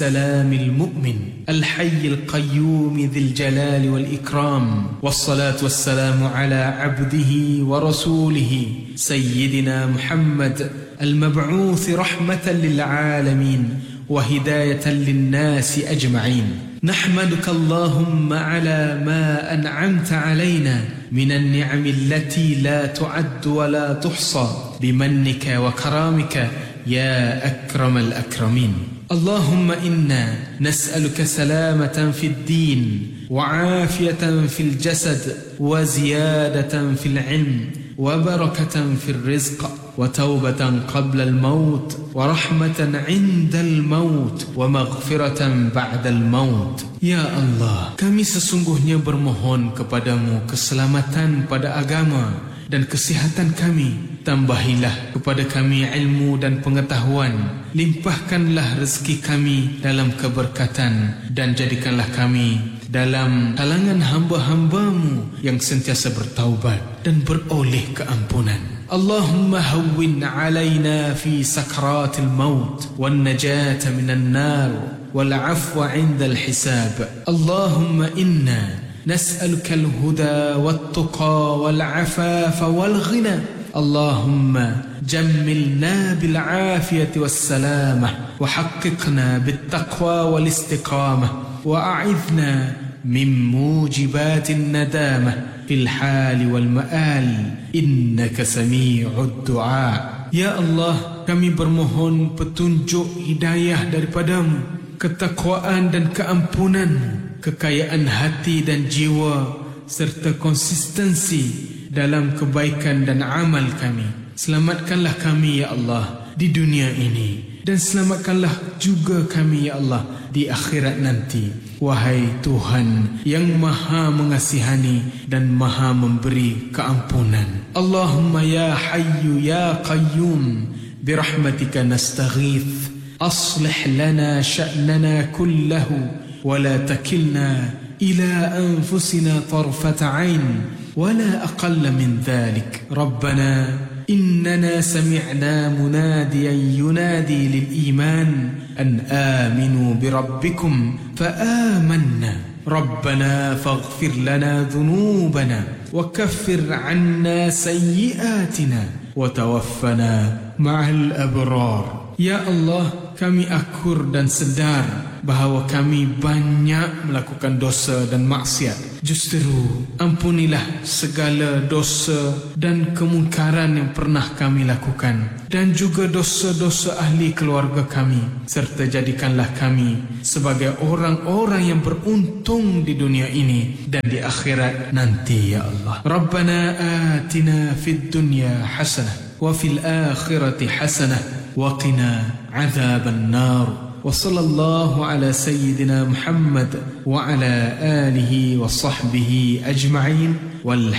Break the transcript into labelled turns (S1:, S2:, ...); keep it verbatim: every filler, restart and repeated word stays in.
S1: سلام المؤمن الحي القيوم ذي الجلال والإكرام، والصلاة والسلام على عبده ورسوله سيدنا محمد المبعوث رحمة للعالمين وهداية للناس أجمعين. نحمدك اللهم على ما أنعمت علينا من النعم التي لا تعد ولا تحصى بمنك وكرامك يا أكرم الأكرمين. اللهم إنا نسألك سلامة في الدين وعافية في الجسد وزيادة في العلم وبركة في الرزق وتوبة قبل الموت ورحمة عند الموت ومغفرة بعد الموت. Ya Allah, kami sesungguhnya bermohon kepadamu keselamatan pada agama dan kesihatan kami. Tambahilah kepada kami ilmu dan pengetahuan. Limpahkanlah rezeki kami dalam keberkatan dan jadikanlah kami dalam kalangan hamba-hambamu yang sentiasa bertaubat dan beroleh keampunan. Allahumma hawwin alaina fi sakaratil maut wan najata minan nar wal afwa 'inda al hisab. Allahumma inna nas'aluka al huda wat tuqa wal afafa wal ghina. اللهم جملنا بالعافية والسلامة وحققنا بالتقوى والاستقامة وأعذنا من موجبات الندامة في الحال والمآل إنك سميع الدعاء. Ya Allah, kami bermohon petunjuk hidayah daripadamu, ketakwaan dan keampunan, kekayaan hati dan jiwa serta konsistensi dalam kebaikan dan amal kami. Selamatkanlah kami ya Allah di dunia ini dan selamatkanlah juga kami ya Allah di akhirat nanti. Wahai Tuhan yang maha mengasihani dan maha memberi keampunan. Allahumma ya hayyu ya qayyum birahmatika nastaghith aslih lana sya'nana kullahu wa la takilna ila anfusina tarfata 'ain ولا أقل من ذلك. ربنا إننا سمعنا مناديا ينادي للإيمان أن آمنوا بربكم فآمنا ربنا فاغفر لنا ذنوبنا وكفر عنا سيئاتنا وتوفنا مع الأبرار. Ya Allah, kami akur dan sedar bahawa kami banyak melakukan dosa dan maksiat. Justru ampunilah segala dosa dan kemungkaran yang pernah kami lakukan dan juga dosa-dosa ahli keluarga kami, serta jadikanlah kami sebagai orang-orang yang beruntung di dunia ini dan di akhirat nanti ya Allah. Rabbana atina fid dunya hasanah wa fil akhirati hasanah وقنا عذاب النار. وصلى الله على سيدنا محمد وعلى آله وصحبه أجمعين والحمد